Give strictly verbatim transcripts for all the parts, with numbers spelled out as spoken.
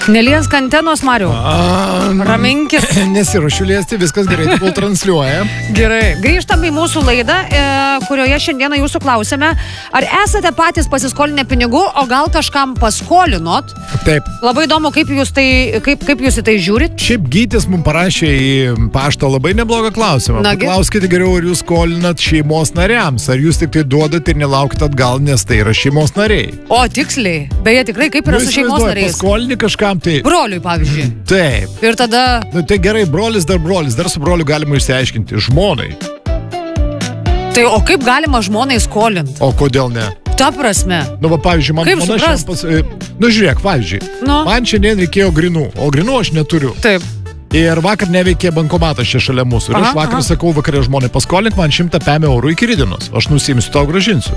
Neliesk antenos, Mariau. Raminkis. Nesiruošiu liesti, viskas gerai, tik kol transliuoja. Gerai. Grįžtam į mūsų laidą, e, kurioje šiandieną jūsų klausėme, ar esate patys pasiskolinę pinigų, o gal kažkam paskolinot? Taip. Labai įdomu, kaip jūs, tai, kaip, kaip jūs į tai žiūrit? Šiaip Gytis mums parašė į paštą labai neblogą klausimą. Nagi. Paklauskite geriau, ar jūs skolinat šeimos nariams, ar jūs tik tai duodat ir nelaukit atgal, nes tai yra šeimos nariai. O, tiksliai. Beje, tikrai, kaip yra Nu, su šeimos įsivaizduoji, nariais? Paskolini kažkam, tai... Broliui, pavyzdžiui. Taip. Ir tada... Nu, tai gerai, brolis dar brolis, dar su broliu galima išsiaiškinti. Žmonai. Tai o kaip galima žmonai skolinti? O kodėl ne? Ta prasme. Nu, va, pavyzdžiui, man... Kaip man suprast? pas, nu, žiūrėk, pavyzdžiui. Nu. Man šiandien reikėjo grinų, o grinų aš neturiu. Taip. Ir vakar neveikė bankomatas čia šalia mūsų. Ir Aha, aš vakar aha. sakau vakarė žmonai, paskolink man šimtą pem eurų iki rytdienos. Aš nusimsiu, tau gražinsiu.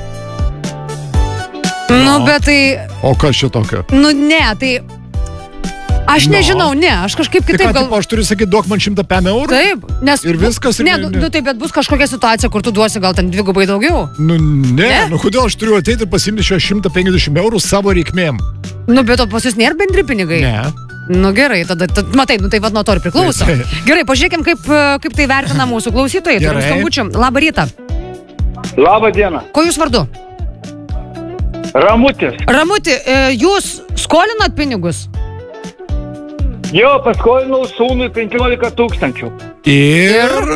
Nu, bet tai... O kas čia tokio? Nu, ne, tai... Aš No. nežinau, ne, aš kažkaip Tai kitaip ką, gal... tipo, aš turiu sakyti, duok man šimtą pem eurų? Taip, nes... Ir viskas, ir Ne, ne- nu, ne- nu, taip, bet bus kažkokia situacija, kur tu duosi gal ten dvigubai daugiau. Nu, ne, Ne? nu kodėl aš turiu ateiti ir pasimti šią šimtą penkiasdešimt eurų savo reikmėm? Nu, bet o pas jūs nėra bendri pinigai. Ne. Nu, gerai, tada, tad, matai, nu, tai vad nuo to ir priklauso. Taip. Gerai, pažiūrėkim, kaip, kaip tai vertina mūsų klausytojai. Turim Gerai. skambučių. Labą rytą. Labą dieną. Ko jūs vardu? Ramutis. Ramuti, e, jūs skolinat pinigus? Jo, paskolinau sūnui penkiolika tūkstančių. Ir...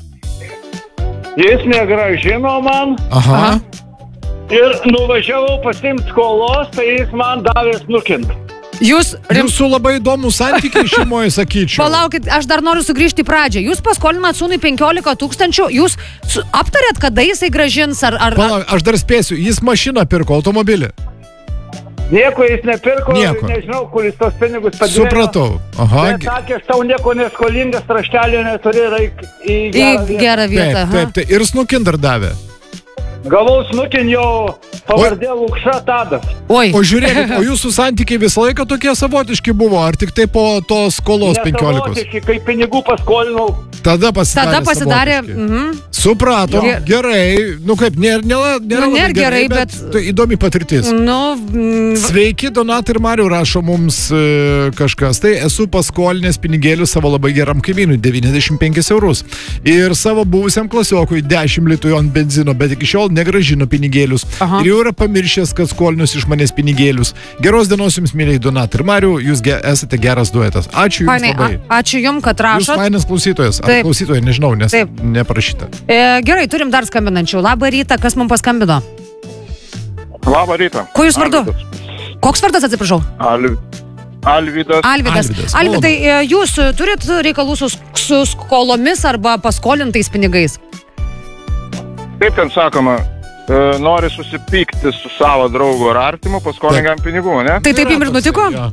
Jis negražino man Aha. Aha. ir nuvažiavau pasimti skolos, tai jis man davė snukint. Jūs... Rim... Jūsų labai įdomų santykiai šeimoje, sakyčiau. Palaukit, aš dar noriu sugrįžti į pradžią. Jūs paskolinat sūnui penkiolika tūkstančių, jūs su, aptarėt, kada jisai gražins, ar... ar, ar... Palauk, aš dar spėsiu, jis mašiną pirko, automobilį. Nieko jis nepirko, Nieko. nežinau, kur jis tos pinigus padėjo. Supratau. Aha. Bet sakė, aš tau nieko neskolingas, raštelio neturi, reik į į gerą vietą. gerą vietą. Taip, aha. taip, taip. Ir snukint dar davė. Gavau snukin jo pavardė Lukša Tadas. Oi. O žiūrėkit, o jūsų santykiai visą laiką tokie savotiški buvo, ar tik tai po tos skolos penkiolikos? Nesavotiški, kai pinigų paskolinau. Tada pasidarė Tada pasidarė... savotiški. Mhm. Supratom, Jo. gerai, nu kaip, nėra, nėra, nėra Nu, labai nėra gerai, bet- tai įdomi patirtis. Nu, mm, Sveiki, Donatai ir Mariu, rašo mums e, kažkas. Tai esu paskolinęs pinigėlius savo labai geram kaimynui, devyniasdešimt penkis eurus. Ir savo buvusiam klasiokui dešimt litų ant benzino, bet iki šiol negražino pinigėlius. Aha. Ir jau yra pamiršęs, kad skolinius iš manęs pinigėlius. Geros dienos jums, mėlyje Donatai ir Mariu, jūs ge, esate geras duetas. Ačiū jums fainai, labai. a, ačiū jum, kad Jūs rašot. fainas klausytojas. Ar Taip. klausytoja, nežinau, nes Taip. neprašyta. E, gerai, turim dar skambinančių. Labą rytą, kas mums paskambino? Labą rytą. Kuo jūs vardu? Koks vardas, atsiprašau? Al... Alvydas. Alvydas. Alvydas, Alvydai, e, jūs turit reikalų su, su skolomis arba paskolintais pinigais? Kaip ten sakoma, e, nori susipykti su savo draugu ar artimu, paskolingam pinigų, ne? Tai taip jums ir nutiko? Jo.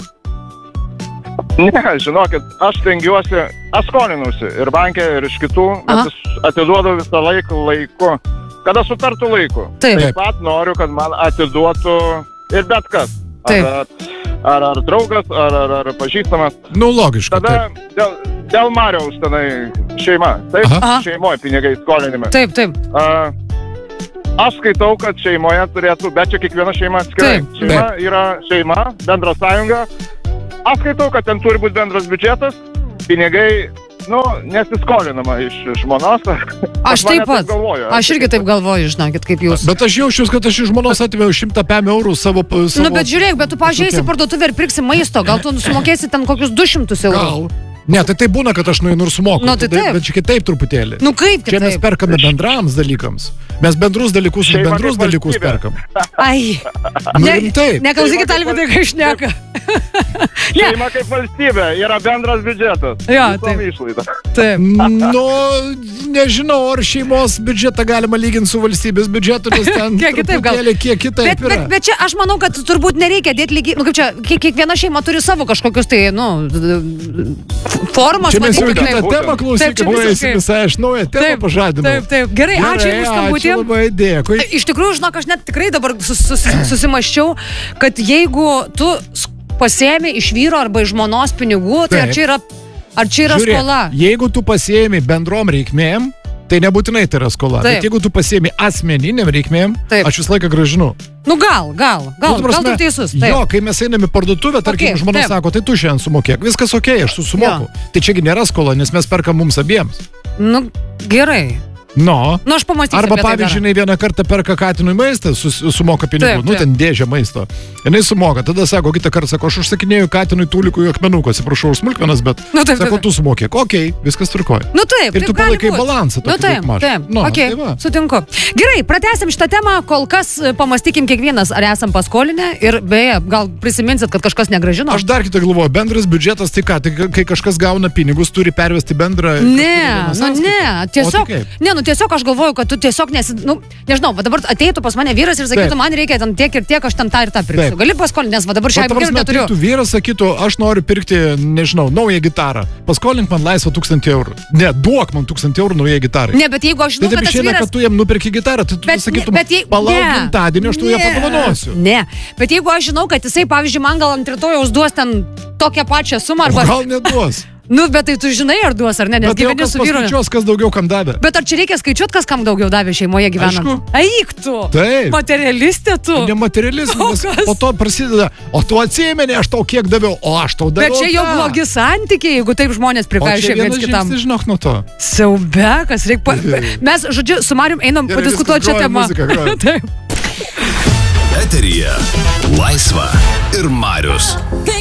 Ne, žinokit, aš stengiuosi, aš skolinusi ir bankė, ir iš kitų, Aha. atis- atiduodu visą laiką laiku, kada sutartų laiku. Taip. Taip pat noriu, kad man atiduotų ir bet kas. Taip. Ar, ar, ar draugas, ar, ar, ar pažįstamas. Nu, logiška. Tada Taip. dėl, dėl Mariaus tenai šeima, taip, Aha. Aha. šeimoje pinigai skolinime. Taip, taip. A, aš skaitau, kad šeimoje turėtų, bet čia kiekviena šeima atskirai. Taip, Šeima yra šeima, bendra sąjunga. Aš skaitau, kad ten turi būti bendras biudžetas, pinigai, nu, nesiskolinama iš žmonos. Aš taip pat. Galvoju. Aš irgi taip galvoju, žinokit, kaip jūs. Bet aš jaučiu, kad aš iš žmonos atveju šimtą pem eurų savo... savo Nu, bet žiūrėk, bet tu, pažiūrėjai, į tokiem- parduotuvę ir pirksi maisto, gal tu sumokėsi ten kokius du šimtus eurų. Gal. Ne, tai tai būna, kad aš nueinu ir sumoku. Nu, tai Tada- taip. Bet čia kitaip truputėlį. Nu, kaip Čia mes kitaip? perkame bendrams dalykams. Mes bendrus dalykus už Šeima bendrus kaip dalykus valstybė. perkam. Ai. Nu, rimtai. Neklausykit, Šeima kaip Alvydai, kai šneka. Ne. Šeima kaip valstybė, yra bendras biudžetas. Jo, Visom taip. išlaidom. Taip. Nu, nežinau, ar šeimos biudžetą galima lyginti su valstybės biudžetu, nes ten Kiek kitaip gal. truputėlį kiek kitaip Bet, yra. bet, bet čia aš manau, kad turbūt nereikia dėti lygiai, nu kaip čia, kiek, kiekviena šeima turi savo kažkokius tai, nu, formas. Čia mes jau vadinkim kitą taip. temą Taip, klausykime, čia visiškai. praeisim visai, aš naują temą Taip, pažadinau. taip, taip. Gerai, ačiū Gerai, už ačiū skambutį. labai, dėkui. Iš tikrųjų, žinok, aš net tikrai dabar sus, sus, susimaščiau, kad jeigu tu s- pasiemi iš vyro arba iš žmonos pinigų, tai ar Taip. čia yra, ar čia yra Žiūrėk, skola? jeigu tu pasiėmi bendrom reikmėm, tai nebūtinai tai yra skola. Taip. Bet jeigu tu pasiemi asmeniniam reikmėm, Taip. aš visą laiką gražinu. Nu gal, gal, gal, Nu, ta prasme, gal tu teisus. Taip. Jo, kai mes einame į parduotuvę, tarkim, Okei, žmona taip. sako, tai tu šiandien sumokėk. Viskas okei, aš sumoku. Tai čiagi nėra skola, nes mes perkam mums abiems. Nu, gerai. No. Nu, aš pamatysiu. Arba apie tai pavyzdžiui, dar. jinai vieną kartą perka katinui maistą, sus, sumoka pinigų, Taip, nu taip. ten dėžę maisto. Jinai sumoka, tada sako, kitą kartą sako, aš užsakinėjau katinui tūlikų akmenukų, atsiprašau už smulkmenas, bet Nu, taip, sako, taip, tu sumokėk, okei, viskas tvarkoja. Nu taip, Ir taip tu gali palaikai būt. balansą. Nu tokį taip, daugmaž. taip, Nu, okay, tai va. sutinku. Gerai, pratęsim šitą temą, kol kas e, pamastykim kiekvienas, ar esam paskolinę ir beje, gal prisiminsit, kad kažkas negražino. Aš dar kitą galvoju, bendras biudžetas, tai ką, tai kai kažkas gauna pinigus, turi pervesti bendrą. Ne, kažkur į nu vieną ne, sąskaitą? tiesiog, O tai kaip? ne, nu tiesiog aš galvoju, kad tu tiesiog nesi, nu, nežinau, va dabar ateitų pas mane vyras ir sakytų, Taip. man reikia ten tiek ir tiek, aš ten tą ir tą pirksiu. Taip. Gali paskolinti, nes va dabar šią O ta akimirką prasme, neturiu. ateitų vyras sakytų, aš noriu pirkti, nežinau, naują gitarą. Paskolink man laisvą tūkstantį eurų. Ne, duok man tūkstantį eurų naujai gitarai. Ne, bet jeigu aš Tai žinau, taip kad tas išeina, vyras... kad tu jam nupirki gitarą, tai tu Bet, sakytum, bet jei- palauk ne. gimtadienį, aš tu ją Ne. padovanosiu. Ne, bet jeigu aš žinau, kad jisai, pavyzdžiui, man gal ant rytojaus duos ten tokią pačią sumą, O arba... gal neduos. Nu, bet tai tu žinai, ar duos, ar ne, nes Bet jau gyveni kas su vyru. paskaičiuos, kas daugiau kam davė. Bet ar čia reikia skaičiuoti, kas kam daugiau davė šeimoje gyvenant? Aišku. Eik tu! Taip. Materialistė tu! Nematerializmas, O nes kas? po to prasideda, o tu atsimeni, aš tau kiek daviau, o aš tau daviau. Bet čia jau tą. blogi santykiai, jeigu taip žmonės O čia prikaišė vienas viens kitam. žingsnis, žinok, nuo to. Siaubekas, reikia... Pa... Mes, žodžiu, su Marium einam Gerai, padiskutuoti viskas, šią grojam temą. muziką, grojam. Taip. Eteryje Laisva ir Marius.